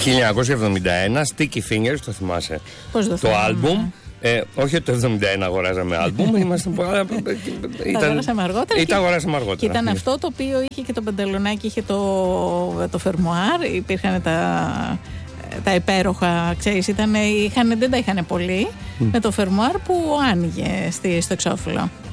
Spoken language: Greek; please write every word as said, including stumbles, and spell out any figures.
χίλια εννιακόσια εβδομήντα ένα, Sticky Fingers, το θυμάσαι? Πώς το το άλμπουμ. Ε, όχι ότι το εβδομήντα ένα αγοράζαμε άλμπουμ, είμαστε πολλά. Ήταν, αγοράσαμε αργότερα. Ήταν, αγοράσαμε αργότερα. Και ήταν αυτό το οποίο είχε και το παντελονάκι, είχε το, το φερμουάρ, υπήρχαν τα, τα υπέροχα, ξέρεις, ήταν, είχαν, δεν τα είχαν πολύ, mm. με το φερμουάρ που άνοιγε στη, στο εξώφυλλο.